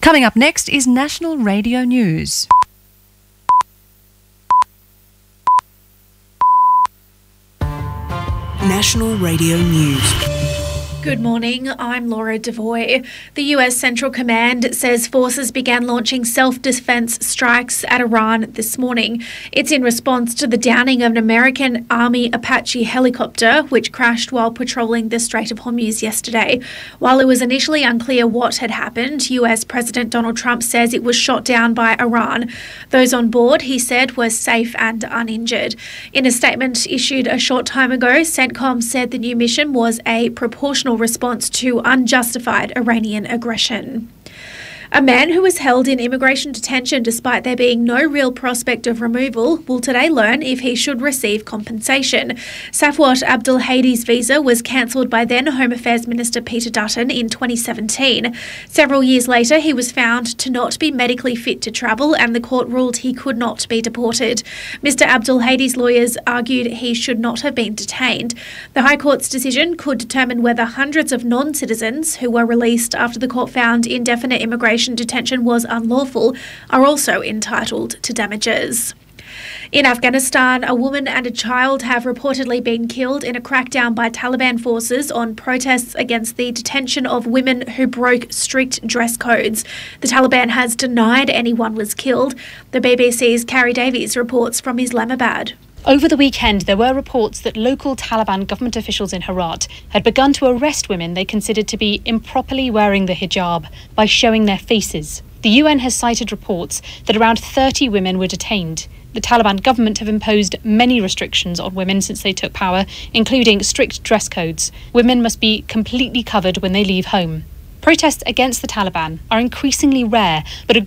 Coming up next is National Radio News. National Radio News. Good morning, I'm Laura Devoy. The US Central Command says forces began launching self-defense strikes at Iran this morning. It's in response to the downing of an American Army Apache helicopter, which crashed while patrolling the Strait of Hormuz yesterday. While it was initially unclear what had happened, US President Donald Trump says it was shot down by Iran. Those on board, he said, were safe and uninjured. In a statement issued a short time ago, CENTCOM said the new mission was a proportional response to unjustified Iranian aggression. A man who was held in immigration detention despite there being no real prospect of removal will today learn if he should receive compensation. Safwat Abdulhadi's visa was cancelled by then Home Affairs Minister Peter Dutton in 2017. Several years later, he was found to not be medically fit to travel and the court ruled he could not be deported. Mr Abdulhadi's lawyers argued he should not have been detained. The High Court's decision could determine whether hundreds of non-citizens who were released after the court found indefinite immigration detention was unlawful are also entitled to damages. In Afghanistan, a woman and a child have reportedly been killed in a crackdown by Taliban forces on protests against the detention of women who broke strict dress codes. The Taliban has denied anyone was killed. The BBC's Carrie Davies reports from Islamabad. Over the weekend, there were reports that local Taliban government officials in Herat had begun to arrest women they considered to be improperly wearing the hijab by showing their faces. The UN has cited reports that around 30 women were detained. The Taliban government have imposed many restrictions on women since they took power, including strict dress codes. Women must be completely covered when they leave home. Protests against the Taliban are increasingly rare, but a